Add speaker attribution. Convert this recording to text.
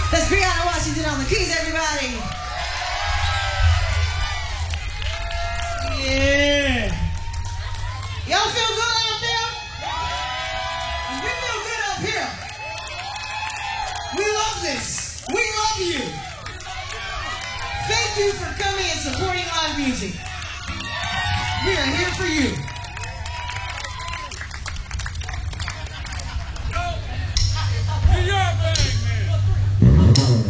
Speaker 1: That's Brianna Washington on the keys, everybody. Yeah. Y'all feel good out there? We feel good up here. We love this. We love you. Thank you for coming and supporting live music. We are here for you.